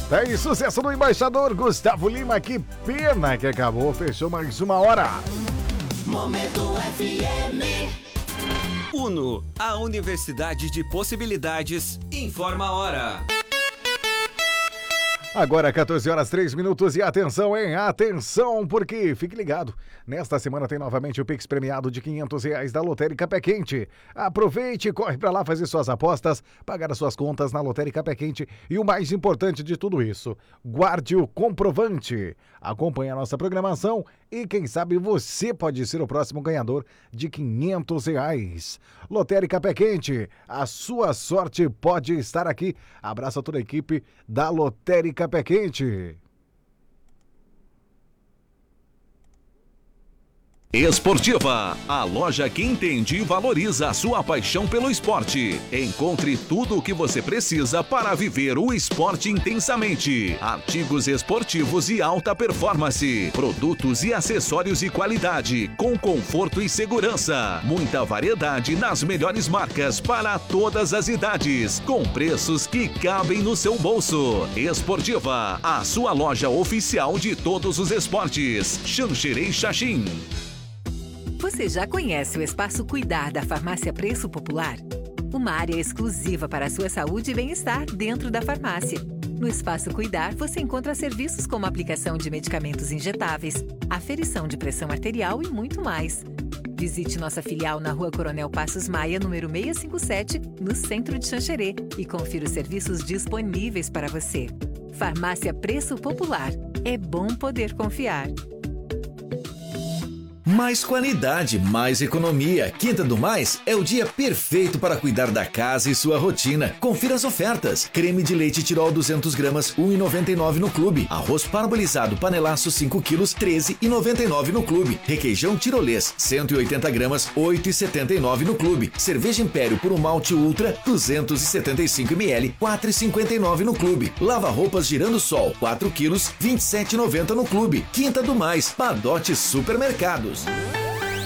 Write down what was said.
Tem sucesso do embaixador Gustavo Lima, que pena que acabou, fechou mais uma hora. Momento FM. Uno, a Universidade de Possibilidades, informa a hora. Agora 14 horas 3 minutos e atenção, hein? Atenção, porque fique ligado. Nesta semana tem novamente o Pix premiado de R$500 da Lotérica Pé Quente. Aproveite e corre pra lá fazer suas apostas, pagar as suas contas na Lotérica Pé Quente e o mais importante de tudo isso, guarde o comprovante. Acompanhe a nossa programação e quem sabe você pode ser o próximo ganhador de R$500. Lotérica Pé Quente, a sua sorte pode estar aqui. Abraço a toda a equipe da Lotérica Pé Quente. Esportiva, a loja que entende e valoriza a sua paixão pelo esporte. Encontre tudo o que você precisa para viver o esporte intensamente. Artigos esportivos e alta performance, produtos e acessórios de qualidade, com conforto e segurança. Muita variedade nas melhores marcas para todas as idades, com preços que cabem no seu bolso. Esportiva, a sua loja oficial de todos os esportes. Xanxerê Xaxim. Você já conhece o Espaço Cuidar da Farmácia Preço Popular? Uma área exclusiva para a sua saúde e bem-estar dentro da farmácia. No Espaço Cuidar, você encontra serviços como aplicação de medicamentos injetáveis, aferição de pressão arterial e muito mais. Visite nossa filial na Rua Coronel Passos Maia, número 657, no centro de Xanxerê, e confira os serviços disponíveis para você. Farmácia Preço Popular. É bom poder confiar. Mais qualidade, mais economia. Quinta do Mais é o dia perfeito para cuidar da casa e sua rotina. Confira as ofertas. Creme de leite Tirol 200 gramas, R$ 1,99 no clube. Arroz parbolizado panelaço 5 quilos, R$ 13,99 no clube. Requeijão tirolês, 180 gramas, R$ 8,79 no clube. Cerveja Império por um malte ultra, 275 ml, R$ 4,59 no clube. Lava roupas Girando Sol, 4 quilos, R$ 27,90 no clube. Quinta do Mais, Padote Supermercados.